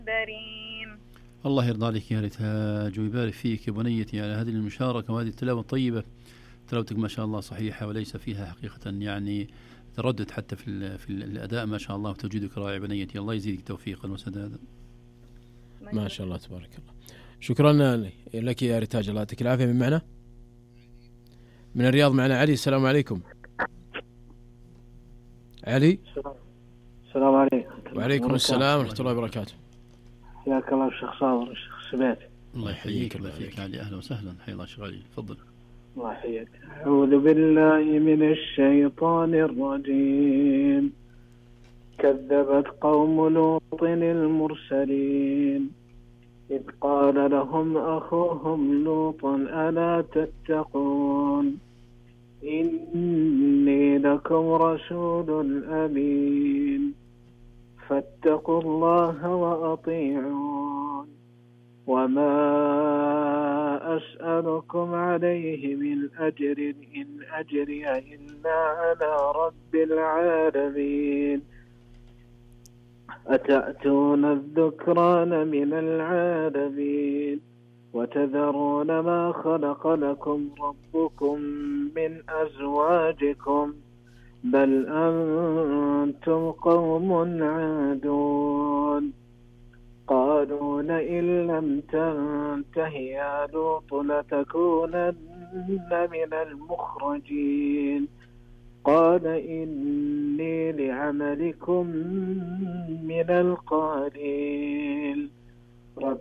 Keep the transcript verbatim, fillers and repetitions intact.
بريم. الله يرضى عليك يا ريتاج ويبارك فيك يا بنيتي على هذه المشاركة وهذه التلاوة الطيبة. تلاوتك ما شاء الله صحيحة وليس فيها حقيقة يعني تردد حتى في في الأداء ما شاء الله، وتوجيدك رائع بنيتي. الله يزيدك توفيقا وسدادا. ما شاء الله تبارك الله. شكرا لك يا ريتاج، الله يعطيك العافية. من معنا من الرياض معنا علي. السلام عليكم علي. السلام عليكم. وعليكم السلام ورحمة الله وبركاته. حياك الله الشيخ صابر الشيخ سبات. الله يحييك. الله يحييك علي. أهلا وسهلا. حيا الله شغالي. تفضل. الله يحييك. أعوذ بالله من الشيطان الرجيم. كذبت قوم لوط المرسلين إذ قال لهم أخوهم لوط ألا تتقون إني لكم رسول أمين فاتقوا الله وأطيعون وما أسألكم عليه من أجر إن أجري إلا على رب العالمين أتأتون الذكران من العالمين وتذرون ما خلق لكم ربكم من أزواجكم بل أنتم قوم عادون قالوا لئن لم تنته يا لوط لتكونن من المخرجين قال إني لعملكم من القالين